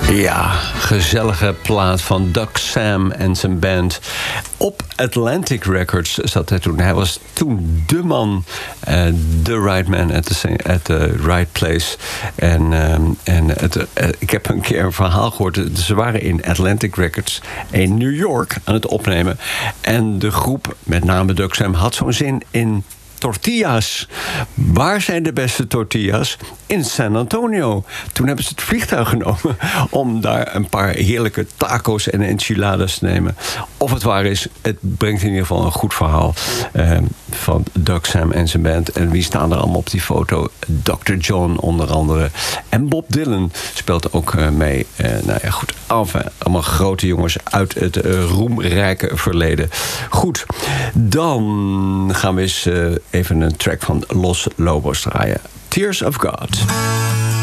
Ja, gezellige plaat van Doug Sam en zijn band. Op Atlantic Records zat hij toen. Hij was toen de man, the right man at the right place. Ik heb een keer een verhaal gehoord. Ze waren in Atlantic Records in New York aan het opnemen. En de groep, met name Doug Sam, had zo'n zin in tortillas. Waar zijn de beste tortillas? In San Antonio. Toen hebben ze het vliegtuig genomen om daar een paar heerlijke taco's en enchiladas te nemen. Of het waar is, het brengt in ieder geval een goed verhaal van Doug Sam en zijn band. En wie staan er allemaal op die foto? Dr. John onder andere. En Bob Dylan speelt ook mee. Nou ja, goed. Allemaal grote jongens uit het roemrijke verleden. Goed, dan gaan we eens even een track van Los Lobos draaien. Tears of God.